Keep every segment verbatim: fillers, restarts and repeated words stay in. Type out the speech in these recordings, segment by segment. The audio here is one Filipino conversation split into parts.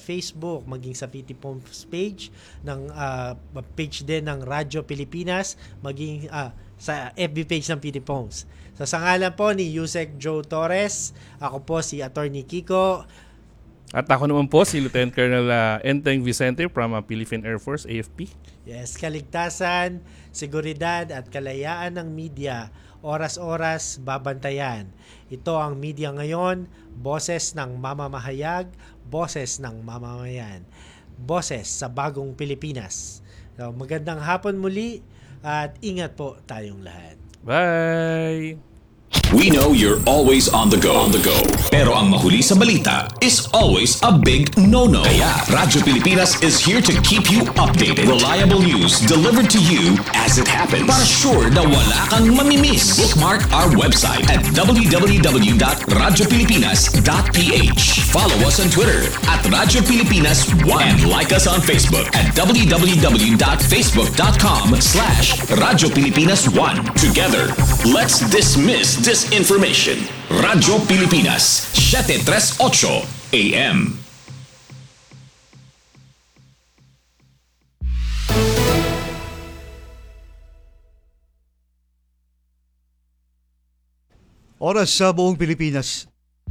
Facebook, maging sa P T Poms page, ng uh, page din ng Radyo Pilipinas, maging uh, sa F B page ng P T Poms. Sa sangalan po ni Yusek Joe Torres, ako po si Attorney Kiko. At ako naman po si Lieutenant Colonel uh, Enteng Vicente from uh, Philippine Air Force, A F P. Yes, kaligtasan, seguridad at kalayaan ng media, oras-oras babantayan. Ito ang media ngayon, boses ng mamamahayag, boses ng mamamayan, boses sa bagong Pilipinas. So, magandang hapon muli at ingat po tayong lahat. Bye! We know you're always on the go. On the go. Pero ang mahuli sa balita is always a big no-no. Kaya Radyo Pilipinas is here to keep you updated. Reliable news delivered to you as it happens. Para sure na wala kang mamimiss. Bookmark our website at w w w dot radyo pilipinas dot p h. Follow us on Twitter at Radyo Pilipinas one. And like us on Facebook at w w w dot facebook dot com slash Radyo Pilipinas one. Together, let's dismiss disinformation. Radyo Pilipinas, seven thirty-eight A M. Oras sa buong Pilipinas.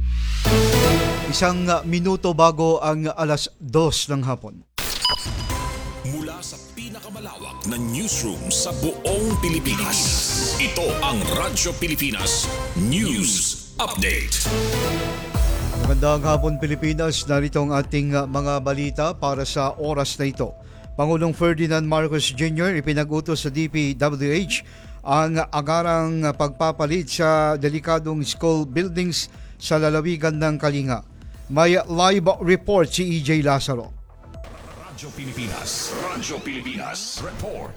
Isang minuto bago ang alas dos ng hapon. Mula sa pinakamalawak na newsroom sa buong Pilipinas, ito ang Radyo Pilipinas News Update. Magandang hapon Pilipinas, narito ang ating mga balita para sa oras na ito. Pangulong Ferdinand Marcos Junior ipinag-utos sa D P W H ang agarang pagpapalit sa delikadong school buildings sa lalawigan ng Kalinga. May live report si E J Lazaro. Radyo Pilipinas, Radyo Pilipinas Report.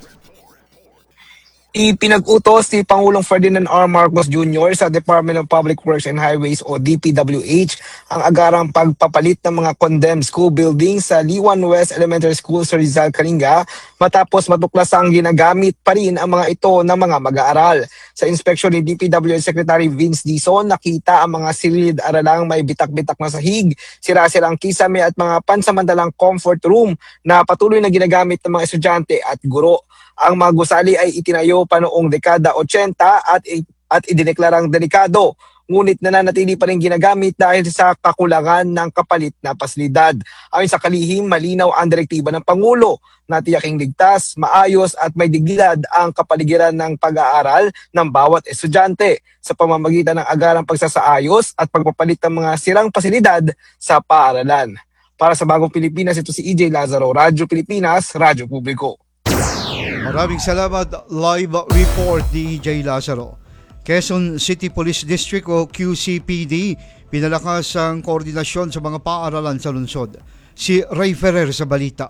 Ipinag-utos ni Pangulong Ferdinand R. Marcos Junior sa Department of Public Works and Highways o D P W H ang agarang pagpapalit ng mga condemned school buildings sa Liwan West Elementary School sa Rizal, Kalinga matapos matuklasang ginagamit pa rin ang mga ito ng mga mag-aaral. Sa inspeksyon ni D P W H Secretary Vince Dizon, nakita ang mga silid-aralang may bitak-bitak na sahig, sira-sirang kisame at mga pansamantalang comfort room na patuloy na ginagamit ng mga estudyante at guro. Ang mga gusali ay itinayo pa noong dekada eighty at, at idineklarang delikado. Ngunit nananatili pa rin ginagamit dahil sa kakulangan ng kapalit na pasilidad. Ayon sa kalihim, malinaw ang direktiba ng Pangulo na tiyaking ligtas, maayos at may dignidad ang kapaligiran ng pag-aaral ng bawat estudyante sa pamamagitan ng agarang pagsasaayos at pagpapalit ng mga sirang pasilidad sa paaralan. Para sa Bagong Pilipinas, ito si E J Lazaro, Radyo Pilipinas, Radyo Publiko. Maraming salamat. Live report ni E J Lazaro. Quezon City Police District o Q C P D pinalakas ang koordinasyon sa mga paaralan sa lungsod. Si Ray Ferrer sa balita.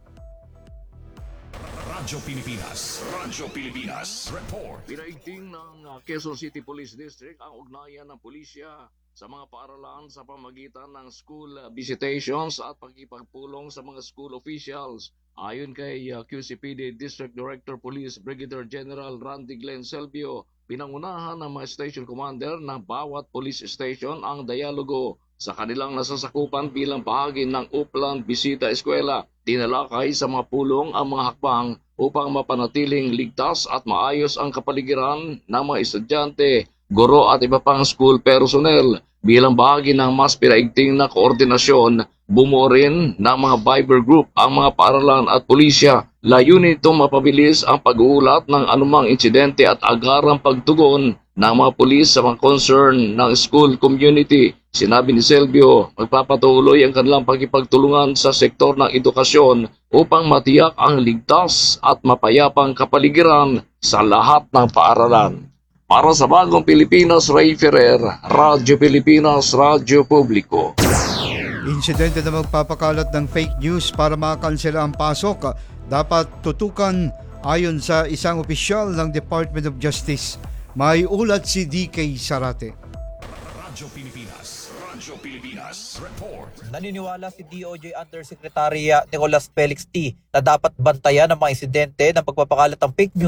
Radyo Pilipinas, Radyo Pilipinas Report. Pinaigting ng uh, Quezon City Police District ang ugnayan ng pulisya sa mga paaralan sa pamagitan ng school visitations at pagkipagpulong sa mga school officials. Ayon kay uh, Q C P D District Director Police Brigadier General Randy Glenn Selvio, pinangunahan ng mga station commander ng bawat police station ang dialogo sa kanilang nasasakupan bilang bahagi ng Upland Bisita Eskwela. Tinalakay sa mga pulong ang mga hakbang upang mapanatiling ligtas at maayos ang kapaligiran ng mga estudyante, guro at iba pang school personnel. Bilang bahagi ng mas pinaigting na koordinasyon, bumuo rin ng mga Viber group ang mga paaralan at pulisya. Layunin itong mapabilis ang pag-uulat ng anumang insidente at agarang pagtugon ng mga pulis sa mga concern ng school community. Sinabi ni Selvio, magpapatuloy ang kanilang pagkipagtulungan sa sektor ng edukasyon upang matiyak ang ligtas at mapayapang kapaligiran sa lahat ng paaralan. Para sa Bagong Pilipinas, Ray Ferrer, Radyo Pilipinas, Radyo Publiko. Insidente na magpapakalat ng fake news para makansela ang pasok dapat tutukan ayon sa isang opisyal ng Department of Justice. May ulat si D K Sarate. Radyo Pilipinas, Radyo Pilipinas Report. Naniniwala si D O J Undersecretary Nicolas Felix T. na dapat bantayan ang mga insidente ng pagpapakalat ng fake news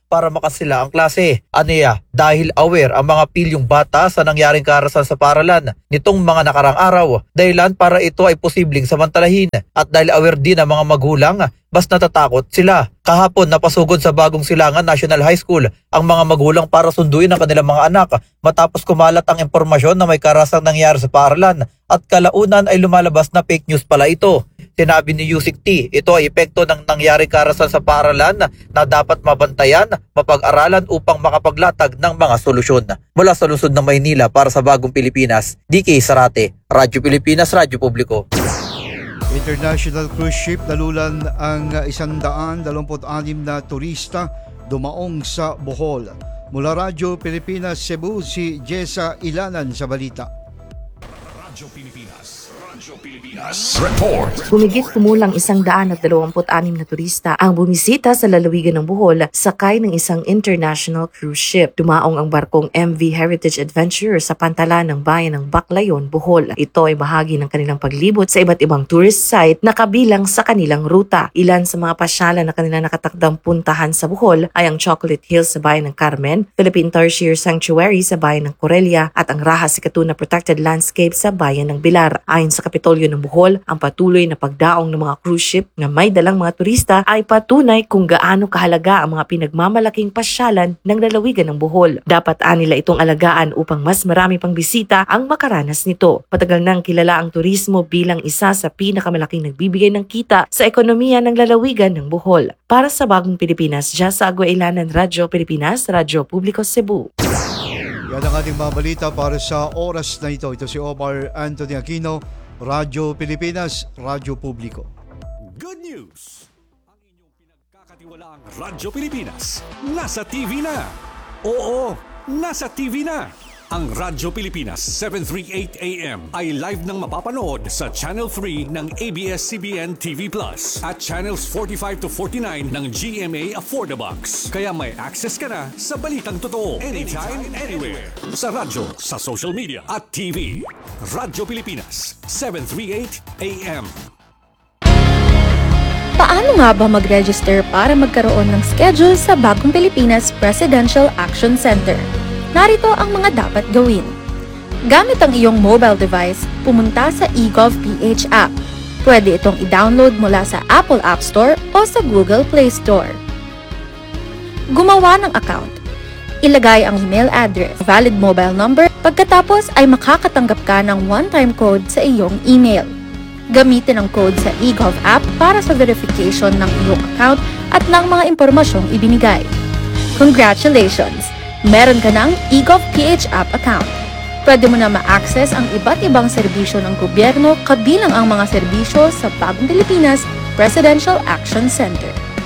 para makasila ang klase. Aniya, dahil aware ang mga pilyong bata sa nangyaring karahasan sa paaralan nitong mga nakarang araw, dahilan para ito ay posibleng samantalahin. At dahil aware din ang mga magulang, mas natatakot sila. Kahapon napasugod sa Bagong Silangan National High School ang mga magulang para sunduin ang kanilang mga anak matapos kumalat ang impormasyon na may karahasang nangyari sa paaralan at kalaunan ay lumalabas na fake news pala ito. Sinabi ni Yusik T, ito ay epekto ng nangyari karahasan sa paaralan na dapat mabantayan, mapag-aralan upang makapaglatag ng mga solusyon. Mula sa lungsod ng Maynila para sa Bagong Pilipinas, D K Sarate, Radyo Pilipinas, Radyo Publiko. International cruise ship nalulan ang isang daan dalawamput anim na turista dumaong sa Bohol. Mula Radyo Pilipinas Cebu, si Jessa Ilanan sa balita. Radyo Pilipinas. Radyo Pilipinas. Report. Humigit kumulang isang daan at dalawamput anim na turista ang bumisita sa lalawigan ng Bohol sakay ng isang international cruise ship. Dumaong ang barkong M V Heritage Adventure sa pantalan ng bayan ng Baclayon, Bohol. Ito ay bahagi ng kanilang paglibot sa iba't ibang tourist site na kabilang sa kanilang ruta. Ilan sa mga pasyalan na kanilang nakatakdang puntahan sa Bohol ay ang Chocolate Hills sa bayan ng Carmen, Philippine Tertiary Sanctuary sa bayan ng Corelia at ang Raha Sikatuna Protected Landscape sa bayan ng Bilar. Ayon sa Kapitolyo ng Bohol, ang patuloy na pagdaong ng mga cruise ship na may dalang mga turista ay patunay kung gaano kahalaga ang mga pinagmamalaking pasyalan ng lalawigan ng Bohol. Dapat anila itong alagaan upang mas marami pang bisita ang makaranas nito. Matagal nang kilala ang turismo bilang isa sa pinakamalaking nagbibigay ng kita sa ekonomiya ng lalawigan ng Bohol. Para sa Bagong Pilipinas, Jessa Aguailanan, Radyo Pilipinas, Radyo Publiko Cebu. Yan ang ating mga balita para sa oras na ito. Ito si Omar Anthony Aquino, Radyo Pilipinas, Radyo Publiko. Good news! Ang inyong pinagkakatiwalaang Radyo Pilipinas nasa T V na. Oo, nasa T V na. Ang Radyo Pilipinas seven thirty-eight A M ay live nang mapapanood sa Channel three ng A B S C B N T V Plus at Channels forty-five to forty-nine ng G M A Affordabox. Kaya may access ka na sa balitang totoo anytime, anywhere. Sa radyo, sa social media at T V. Radyo Pilipinas seven thirty-eight A M. Paano nga ba mag-register para magkaroon ng schedule sa Bagong Pilipinas Presidential Action Center? Narito ang mga dapat gawin. Gamit ang iyong mobile device, pumunta sa eGovPH app. Pwede itong i-download mula sa Apple App Store o sa Google Play Store. Gumawa ng account. Ilagay ang email address, valid mobile number, pagkatapos ay makakatanggap ka ng one-time code sa iyong email. Gamitin ang code sa eGov app para sa verification ng iyong account at ng mga impormasyong ibinigay. Congratulations! Meron ka ng eGovPH app account. Pwede mo na ma-access ang iba't ibang serbisyo ng gobyerno kabilang ang mga serbisyo sa Bagong Pilipinas Presidential Action Center.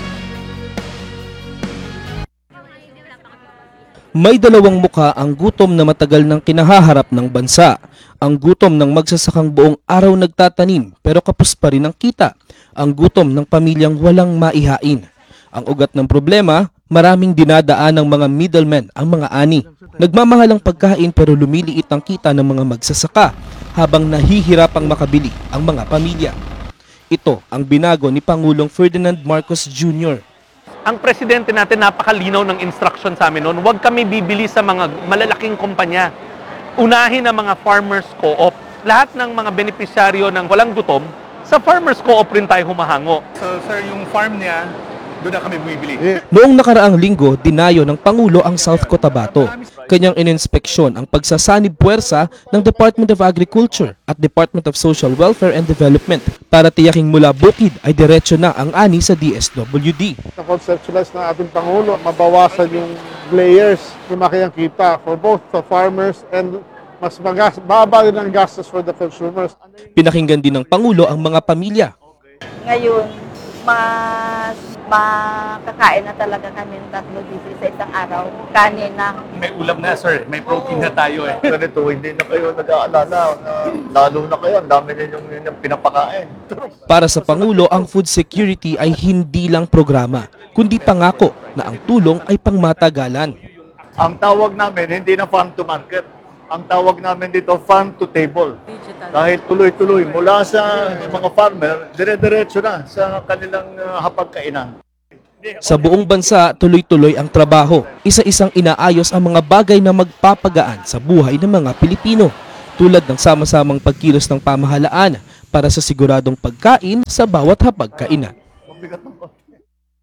May dalawang muka ang gutom na matagal nang kinahaharap ng bansa. Ang gutom ng magsasakang buong araw nagtatanim pero kapos pa rin ang kita. Ang gutom ng pamilyang walang maihain. Ang ugat ng problema, maraming dinadaan ng mga middlemen ang mga ani. Nagmamahal ang pagkain pero lumiliit ang kita ng mga magsasaka habang nahihirapang makabili ang mga pamilya. Ito ang binago ni Pangulong Ferdinand Marcos Junior Ang presidente natin napakalinaw ng instruction sa amin noon, huwag kami bibili sa mga malalaking kumpanya. Unahin ang mga farmers co-op. Lahat ng mga benepisyaryo ng walang gutom, sa farmers co-op rin tayo humahango. So sir, yung farm niya, doon na kami bumibili. Noong nakaraang linggo, dinayo ng Pangulo ang South Cotabato. Kanyang ininspeksyon ang pagsasanib puwersa ng Department of Agriculture at Department of Social Welfare and Development para tiyaking mula bukid ay diretso na ang ani sa D S W D. Na-conceptualize ng ating Pangulo, mabawasan yung layers, lumaki ang kita for both the farmers and mas magas, baba din ang gastos for the consumers. Pinakinggan din ng Pangulo ang mga pamilya. Ngayon, mas makakain na talaga kami ng tatlo dito sa isang araw. Kanin na. May ulam na sir, may protein na tayo eh. Ganito, hindi na kayo nag-aalala. Lalo na kayo, ang dami ninyong yung pinapakain. Para sa Pangulo, ang food security ay hindi lang programa, kundi pangako na ang tulong ay pangmatagalan. Ang tawag namin, hindi na farm to market. Ang tawag namin dito, farm to table. Dahil tuloy-tuloy, mula sa mga farmer, dire-diretso na sa kanilang uh, hapagkainan. Sa buong bansa, tuloy-tuloy ang trabaho. Isa-isang inaayos ang mga bagay na magpapagaan sa buhay ng mga Pilipino, tulad ng sama-samang pagkilos ng pamahalaan para sa siguradong pagkain sa bawat hapagkainan. Mabigat ng